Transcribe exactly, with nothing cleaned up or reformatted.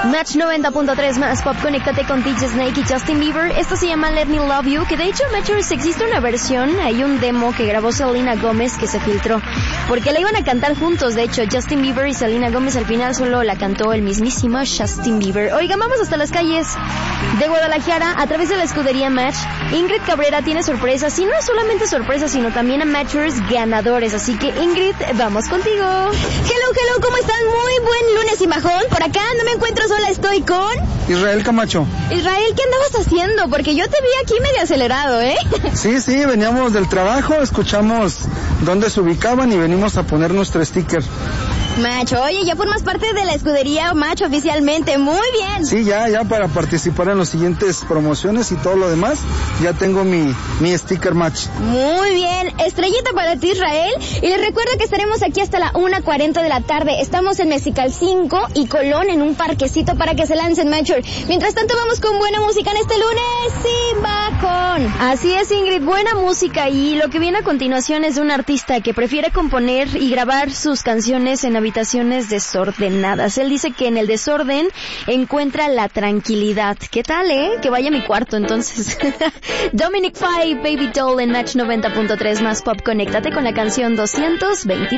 Match noventa punto tres más pop, conéctate con D J Snake y Justin Bieber. Esto se llama Let Me Love You, que de hecho, Matchers, existe una versión, hay un demo que grabó Selena Gómez que se filtró, porque la iban a cantar juntos. De hecho, Justin Bieber y Selena Gómez, al final solo la cantó el mismísimo Justin Bieber. Oigan, vamos hasta las calles de Guadalajara a través de la escudería Match. Ingrid Cabrera tiene sorpresas, y no solamente sorpresas, sino también a Matchers ganadores. Así que, Ingrid, vamos contigo. Hello, hello, ¿cómo están? Muy buen lunes y majón. Por acá no me encuentro sola, estoy con... Israel Camacho. Israel, ¿qué andabas haciendo? Porque yo te vi aquí medio acelerado, ¿eh? Sí, sí, veníamos del trabajo, escuchamos dónde se ubicaban y venimos a poner nuestro sticker. Macho, oye, ya formas parte de la escudería Macho oficialmente, muy bien. Sí, ya, ya para participar en las siguientes promociones y todo lo demás, ya tengo mi, mi sticker Match. Muy bien, estrellita para ti, Israel, y les recuerdo que estaremos aquí hasta la una cuarenta de la tarde, estamos en Mexicali cinco y Colón en un parquecito para que se lancen, Matcher. Mientras tanto vamos con buena música en este lunes sin bajón. Así es, Ingrid, buena música, y lo que viene a continuación es de un artista que prefiere componer y grabar sus canciones en habitaciones desordenadas. Él dice que en el desorden encuentra la tranquilidad. ¿Qué tal, eh? Que vaya a mi cuarto, entonces. Dominic Five, Baby Doll en Match noventa punto tres más pop. Conéctate con la canción doscientos veinte.